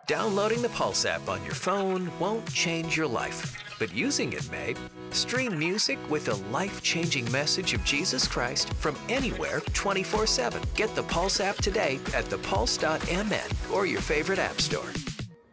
Downloading the Pulse app on your phone won't change your life, but using it may. Stream music with a life-changing message of Jesus Christ from anywhere 24/7. Get the Pulse app today at thepulse.mn or your favorite app store.